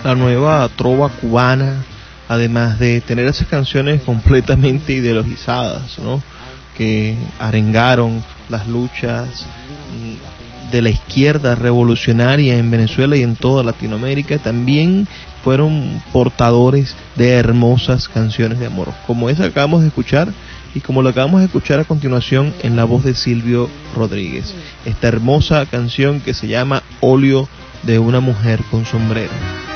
la nueva trova cubana, además de tener esas canciones completamente ideologizadas, ¿no?, que arengaron las luchas de la izquierda revolucionaria en Venezuela y en toda Latinoamérica, también fueron portadores de hermosas canciones de amor, como esa que acabamos de escuchar y como la acabamos de escuchar a continuación en la voz de Silvio Rodríguez. Esta hermosa canción que se llama Óleo de una mujer con sombrero.